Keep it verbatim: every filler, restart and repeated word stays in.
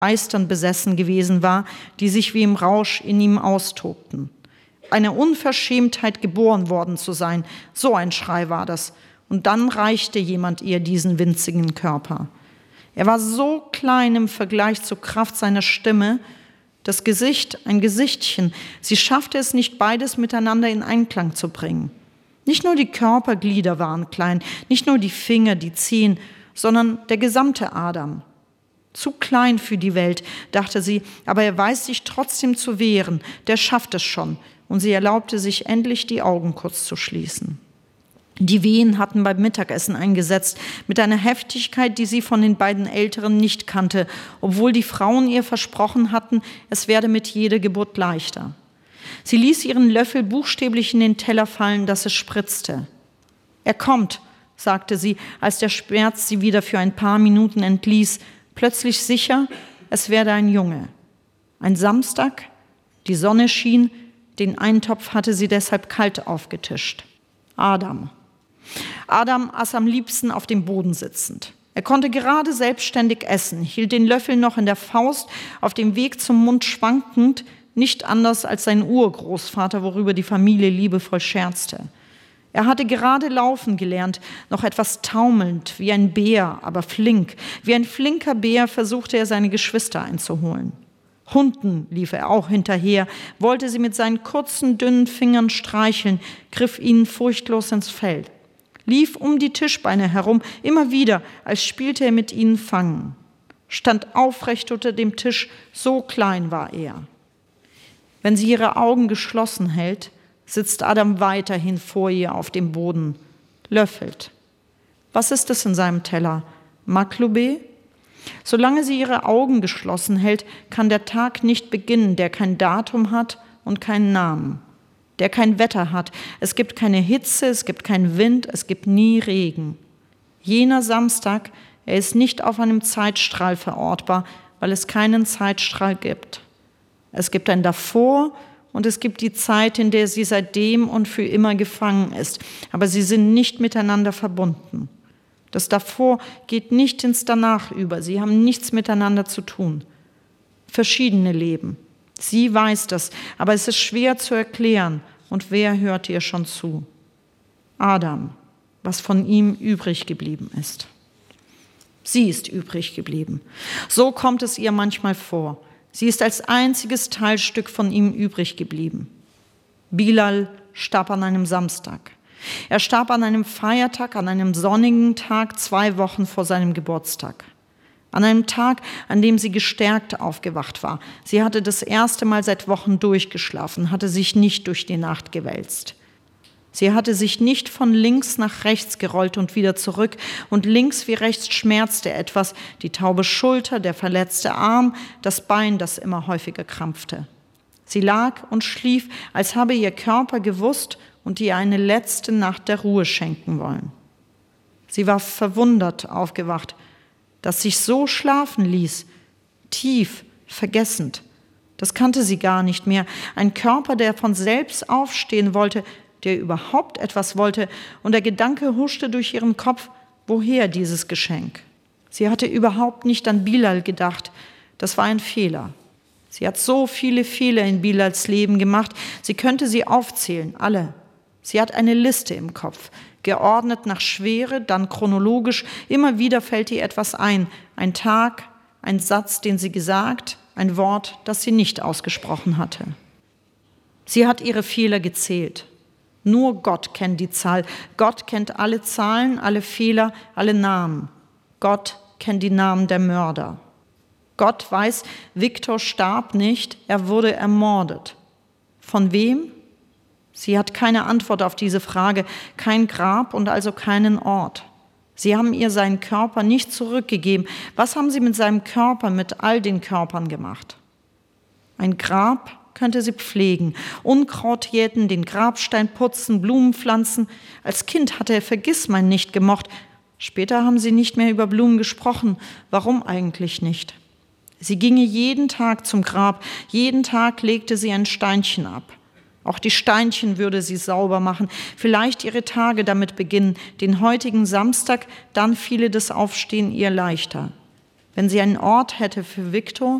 Geistern besessen gewesen war, die sich wie im Rausch in ihm austobten. Eine Unverschämtheit, geboren worden zu sein, so ein Schrei war das. Und dann reichte jemand ihr diesen winzigen Körper. Er war so klein im Vergleich zur Kraft seiner Stimme, das Gesicht, ein Gesichtchen. Sie schaffte es nicht, beides miteinander in Einklang zu bringen. Nicht nur die Körperglieder waren klein, nicht nur die Finger, die Zehen, sondern der gesamte Adam. Zu klein für die Welt, dachte sie, aber er weiß sich trotzdem zu wehren, der schafft es schon. Und sie erlaubte sich endlich, die Augen kurz zu schließen. Die Wehen hatten beim Mittagessen eingesetzt, mit einer Heftigkeit, die sie von den beiden Älteren nicht kannte, obwohl die Frauen ihr versprochen hatten, es werde mit jeder Geburt leichter. Sie ließ ihren Löffel buchstäblich in den Teller fallen, dass es spritzte. »Er kommt«, sagte sie, als der Schmerz sie wieder für ein paar Minuten entließ, plötzlich sicher, es werde ein Junge. Ein Samstag, die Sonne schien, den Eintopf hatte sie deshalb kalt aufgetischt. Adam. Adam aß am liebsten auf dem Boden sitzend. Er konnte gerade selbstständig essen, hielt den Löffel noch in der Faust, auf dem Weg zum Mund schwankend, nicht anders als sein Urgroßvater, worüber die Familie liebevoll scherzte. Er hatte gerade laufen gelernt, noch etwas taumelnd, wie ein Bär, aber flink. Wie ein flinker Bär versuchte er, seine Geschwister einzuholen. Hunden lief er auch hinterher, wollte sie mit seinen kurzen, dünnen Fingern streicheln, griff ihnen furchtlos ins Fell. Lief um die Tischbeine herum, immer wieder, als spielte er mit ihnen Fangen. Stand aufrecht unter dem Tisch, so klein war er. Wenn sie ihre Augen geschlossen hält, sitzt Adam weiterhin vor ihr auf dem Boden, löffelt. Was ist es in seinem Teller? Maklube? Solange sie ihre Augen geschlossen hält, kann der Tag nicht beginnen, der kein Datum hat und keinen Namen, der kein Wetter hat. Es gibt keine Hitze, es gibt keinen Wind, es gibt nie Regen. Jener Samstag, er ist nicht auf einem Zeitstrahl verortbar, weil es keinen Zeitstrahl gibt. Es gibt ein Davor und es gibt die Zeit, in der sie seitdem und für immer gefangen ist. Aber sie sind nicht miteinander verbunden. Das Davor geht nicht ins Danach über. Sie haben nichts miteinander zu tun. Verschiedene Leben. Sie weiß das, aber es ist schwer zu erklären. Und wer hört ihr schon zu? Adam, was von ihm übrig geblieben ist. Sie ist übrig geblieben. So kommt es ihr manchmal vor. Sie ist als einziges Teilstück von ihm übrig geblieben. Bilal starb an einem Samstag. Er starb an einem Feiertag, an einem sonnigen Tag, zwei Wochen vor seinem Geburtstag. An einem Tag, an dem sie gestärkt aufgewacht war. Sie hatte das erste Mal seit Wochen durchgeschlafen, hatte sich nicht durch die Nacht gewälzt. Sie hatte sich nicht von links nach rechts gerollt und wieder zurück, und links wie rechts schmerzte etwas, die taube Schulter, der verletzte Arm, das Bein, das immer häufiger krampfte. Sie lag und schlief, als habe ihr Körper gewusst und ihr eine letzte Nacht der Ruhe schenken wollen. Sie war verwundert aufgewacht, dass sich so schlafen ließ, tief, vergessend. Das kannte sie gar nicht mehr. Ein Körper, der von selbst aufstehen wollte, der überhaupt etwas wollte, und der Gedanke huschte durch ihren Kopf, woher dieses Geschenk? Sie hatte überhaupt nicht an Bilal gedacht. Das war ein Fehler. Sie hat so viele Fehler in Bilals Leben gemacht, sie könnte sie aufzählen, alle. Sie hat eine Liste im Kopf, geordnet nach Schwere, dann chronologisch. Immer wieder fällt ihr etwas ein, ein Tag, ein Satz, den sie gesagt, ein Wort, das sie nicht ausgesprochen hatte. Sie hat ihre Fehler gezählt. Nur Gott kennt die Zahl. Gott kennt alle Zahlen, alle Fehler, alle Namen. Gott kennt die Namen der Mörder. Gott weiß, Viktor starb nicht, er wurde ermordet. Von wem? Sie hat keine Antwort auf diese Frage, kein Grab und also keinen Ort. Sie haben ihr seinen Körper nicht zurückgegeben. Was haben sie mit seinem Körper, mit all den Körpern gemacht? Ein Grab könnte sie pflegen, Unkraut jäten, den Grabstein putzen, Blumen pflanzen. Als Kind hatte er Vergissmeinnicht nicht gemocht. Später haben sie nicht mehr über Blumen gesprochen. Warum eigentlich nicht? Sie ginge jeden Tag zum Grab, jeden Tag legte sie ein Steinchen ab. Auch die Steinchen würde sie sauber machen, vielleicht ihre Tage damit beginnen, den heutigen Samstag, dann fiele das Aufstehen ihr leichter. Wenn sie einen Ort hätte für Viktor,